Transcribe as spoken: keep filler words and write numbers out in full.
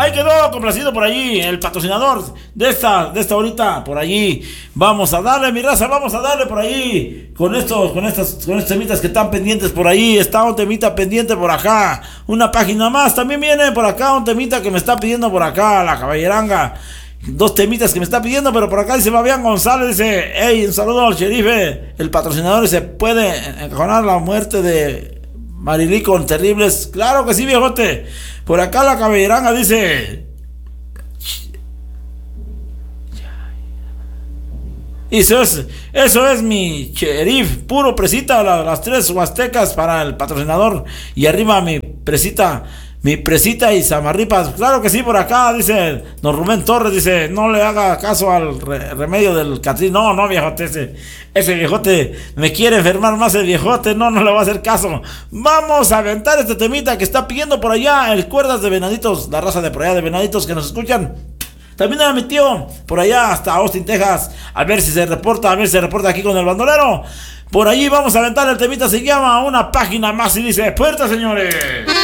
Ahí quedó complacido por allí el patrocinador de esta, de esta horita. Por allí vamos a darle, mi raza, vamos a darle por allí con estos, con estas, con estos temitas que están pendientes por ahí. Está un temita pendiente por acá, una página más. También viene por acá un temita que me está pidiendo por acá la caballeranga. Dos temitas que me está pidiendo, pero por acá dice Fabián González, dice, hey, un saludo al sherife, el patrocinador, se puede encajonar la muerte de Marilí con terribles. Claro que sí, viejote. Por acá la caballeranga dice, eso es, eso es mi sheriff, puro presita, la, las tres huastecas para el patrocinador, y arriba mi presita, mi presita y zamarripas. Claro que sí, por acá dice don Rubén Torres, dice, no le haga caso al re, remedio del Catrín. No, no, viejote, ese, ese viejote me quiere enfermar más el viejote, no, no le va a hacer caso. Vamos a aventar este temita que está pidiendo por allá el Cuerdas de Venaditos, la raza de por allá de Venaditos que nos escuchan. También a mi tío por allá hasta Austin, Texas, a ver si se reporta, a ver si se reporta aquí con el bandolero. Por allí vamos a aventar el temita, se llama Una Página Más y dice, puerta, señores.